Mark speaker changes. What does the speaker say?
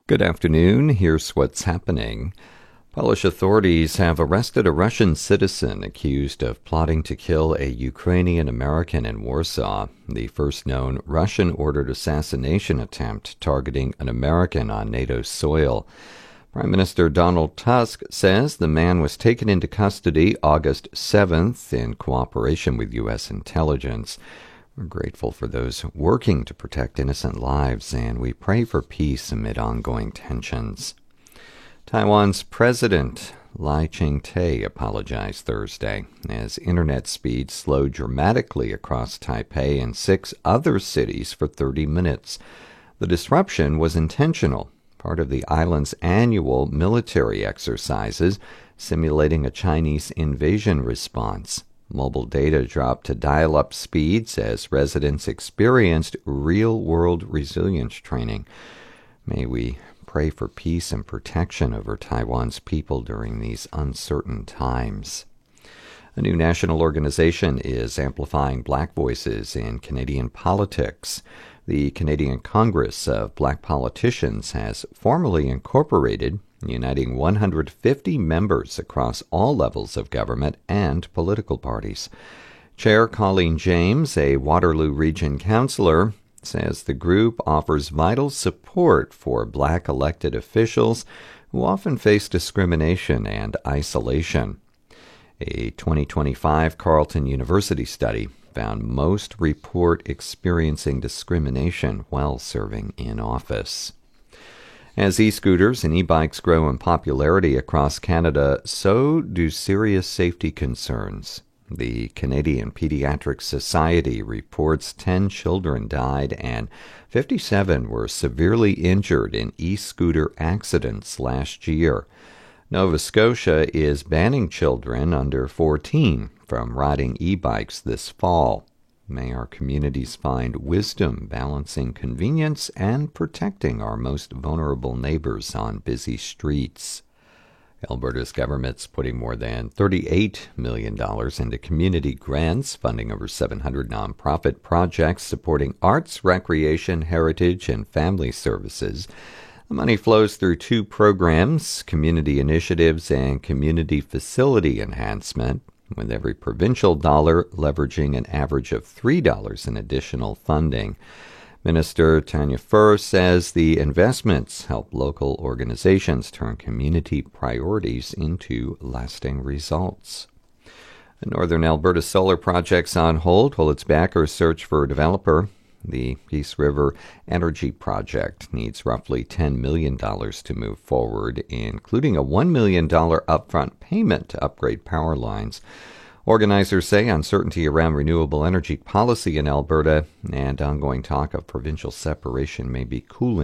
Speaker 1: Good afternoon. Here's what's happening. Polish authorities have arrested a Russian citizen accused of plotting to kill a Ukrainian American in Warsaw, the first known Russian-ordered assassination attempt targeting an American on NATO soil. Prime Minister Donald Tusk says the man was taken into custody August 7th in cooperation with U.S. intelligence. We're grateful for those working to protect innocent lives, and we pray for peace amid ongoing tensions. Taiwan's President Lai Ching-te apologized Thursday as internet speed slowed dramatically across Taipei and 6 other cities for 30 minutes. The disruption was intentional, part of the island's annual military exercises, simulating a Chinese invasion response. Mobile data dropped to dial-up speeds as residents experienced real-world resilience training. May we pray for peace and protection over Taiwan's people during these uncertain times. A new national organization is amplifying black voices in Canadian politics. The Canadian Congress of Black Politicians has formally incorporated, uniting 150 members across all levels of government and political parties. Chair Colleen James, a Waterloo Region councillor, says the group offers vital support for black elected officials who often face discrimination and isolation. A 2025 Carleton University study found most report experiencing discrimination while serving in office. As e-scooters and e-bikes grow in popularity across Canada, so do serious safety concerns. The Canadian Pediatric Society reports 10 children died and 57 were severely injured in e-scooter accidents last year. Nova Scotia is banning children under 14 from riding e-bikes this fall. May our communities find wisdom balancing convenience and protecting our most vulnerable neighbors on busy streets. Alberta's government's putting more than $38 million into community grants, funding over 700 nonprofit projects supporting arts, recreation, heritage, and family services. The money flows through 2 programs, community initiatives and community facility enhancement, with every provincial dollar leveraging an average of $3 in additional funding. Minister Tanya Furr says the investments help local organizations turn community priorities into lasting results. The Northern Alberta Solar Project's on hold while its backers search for a developer. The Peace River Energy Project needs roughly $10 million to move forward, including a $1 million upfront payment to upgrade power lines. Organizers say uncertainty around renewable energy policy in Alberta and ongoing talk of provincial separation may be cooling